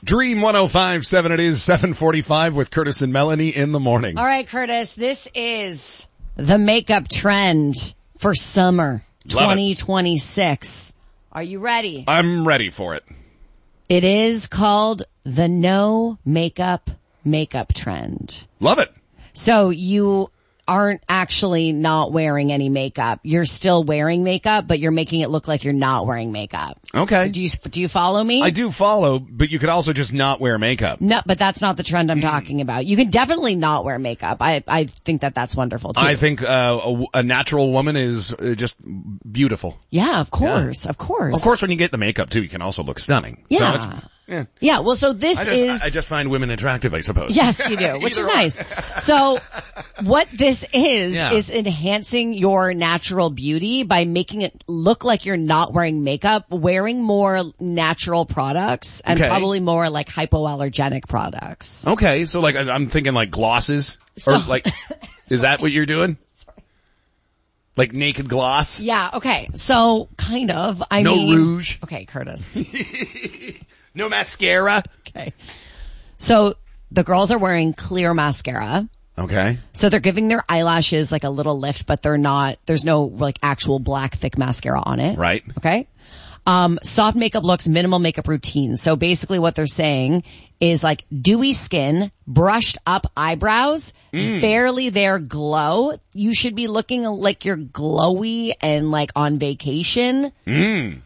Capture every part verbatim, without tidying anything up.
Dream one oh five point seven, it is seven forty-five with Curtis and Melanie in the morning. All right, Curtis, this is the makeup trend for summer twenty twenty-six. Are you ready? I'm ready for it. It is called the no makeup makeup trend. Love it. So you aren't actually not wearing any makeup. You're still wearing makeup, but you're making it look like you're not wearing makeup. Okay. Do you, do you follow me? I do follow, but you could also just not wear makeup. No, but that's not the trend I'm talking about. You can definitely not wear makeup. I, I think that that's wonderful too. I think, uh, a, a natural woman is uh, just beautiful. Yeah, of course, yeah. of course. Of course, when you get the makeup too, you can also look stunning. Yeah. So it's, yeah. Yeah, well, so this I just, is... I just find women attractive, I suppose. Yes, you do, which is nice. So what this is, yeah. is enhancing your natural beauty by making it look like you're not wearing makeup, wearing more natural products, and okay. probably more like hypoallergenic products. Okay, so like I'm thinking like glosses, So, or like, is that what you're doing? Sorry. Like naked gloss? Yeah, okay, so kind of, I no mean... No rouge? Okay, Curtis. No mascara? Okay. So the girls are wearing clear mascara. Okay. So they're giving their eyelashes like a little lift, but they're not, there's no like actual black thick mascara on it. Right. Okay. Um, soft makeup looks, minimal makeup routine. So basically what they're saying is like dewy skin, brushed up eyebrows, mm. barely there glow. You should be looking like you're glowy and like on vacation. Mm.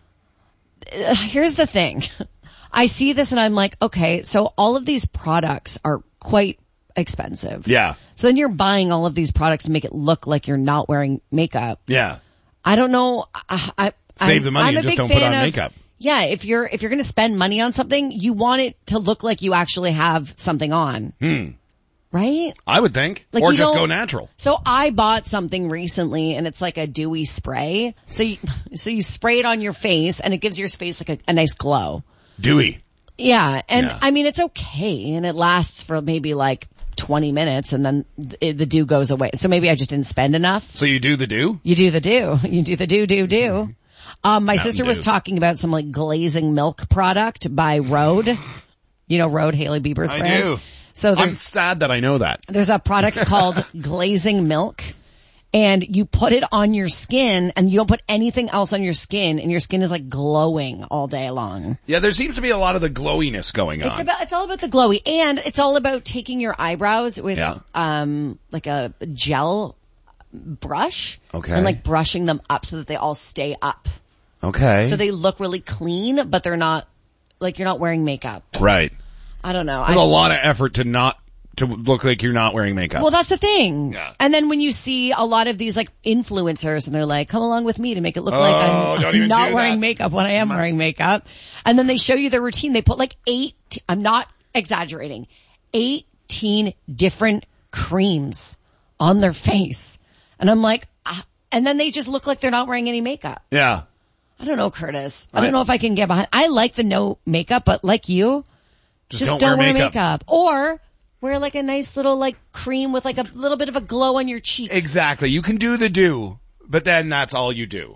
Here's the thing. I see this and I'm like, okay, so all of these products are quite expensive. Yeah. So then you're buying all of these products to make it look like you're not wearing makeup. Yeah. I don't know. I, I Save I'm, the money I'm and a just big don't put fan on of, makeup. Yeah, if you're if you're going to spend money on something, you want it to look like you actually have something on. Hmm. Right? I would think. Like or you just don't- go natural. So I bought something recently and it's like a dewy spray. So you, so you spray it on your face and it gives your face like a, a nice glow. Dewy. Yeah, and Yeah. I mean it's okay and it lasts for maybe like twenty minutes and then it, the dew goes away. So maybe I just didn't spend enough. So you do the do? You do the do. You do the do, do, do. Um, my Mountain sister was Dew. talking about some like glazing milk product by Rhode. You know Rhode, Hailey Bieber's I brand? do. So I'm there's, sad that I know that. there's a product called glazing milk. And you put it on your skin and you don't put anything else on your skin and your skin is like glowing all day long. Yeah, there seems to be a lot of the glowiness going on. It's about, it's all about the glowy and it's all about taking your eyebrows with, Yeah. um, like a gel brush. Okay. And like brushing them up so that they all stay up. Okay. So they look really clean, but they're not, like you're not wearing makeup. right. I don't know. There's I, a lot of effort to not, to look like you're not wearing makeup. well, that's the thing. Yeah. And then when you see a lot of these like influencers and they're like, come along with me to make it look Oh, like don't I'm even not do wearing that. makeup when I am wearing makeup. And then they show you their routine. They put like eight, I'm not exaggerating, eighteen different creams on their face. And I'm like, ah, and then they just look like they're not wearing any makeup. yeah. I don't know, Curtis. I I- don't know if I can get behind. I like the no makeup, but like you, Just, just don't, wear makeup. Or wear like a nice little like cream with like a little bit of a glow on your cheeks. Exactly. You can do the do, but then that's all you do.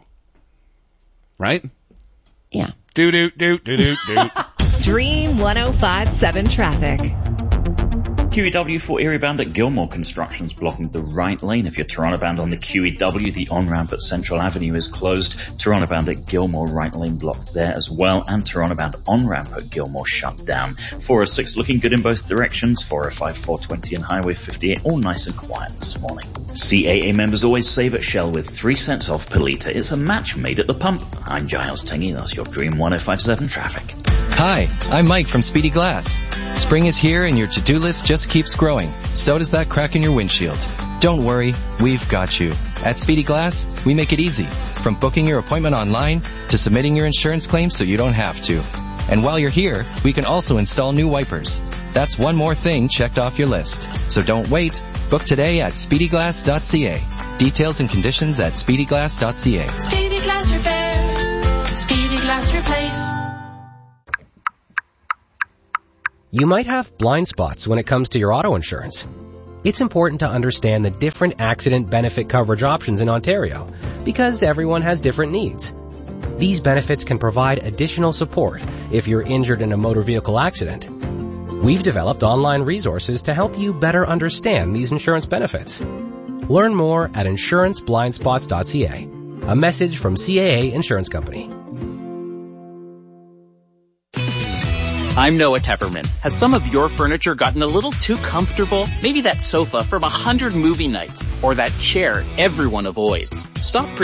Right? Yeah. Do, do, do, do, do, do. Dream one oh five point seven traffic. Q E W for Erie bound at Gilmore Construction's blocking the right lane. If you're Toronto bound on the Q E W, the on-ramp at Central Avenue is closed. Toronto bound at Gilmore, right lane blocked there as well. And Toronto bound on-ramp at Gilmore shut down. four oh six looking good in both directions. four oh five, four twenty and Highway fifty-eight all nice and quiet this morning. C A A members always save at Shell with three cents off per litre. It's a match made at the pump. I'm Giles Tingy. That's your Dream one oh five point seven traffic. Hi, I'm Mike from Speedy Glass. Spring is here and your to-do list just keeps growing. So does that crack in your windshield. Don't worry, we've got you. At Speedy Glass, we make it easy. From booking your appointment online to submitting your insurance claim so you don't have to. And while you're here, we can also install new wipers. That's one more thing checked off your list. So don't wait. Book today at speedy glass dot c a. Details and conditions at speedy glass dot c a. Speedy Glass Repair. Speedy Glass Replace. You might have blind spots when it comes to your auto insurance. It's important to understand the different accident benefit coverage options in Ontario because everyone has different needs. These benefits can provide additional support if you're injured in a motor vehicle accident We've developed online resources to help you better understand these insurance benefits. Learn more at insurance blind spots dot c a. A message from C A A Insurance Company. I'm Noah Tepperman. Has some of your furniture gotten a little too comfortable? Maybe that sofa from a hundred movie nights, or that chair everyone avoids. Stop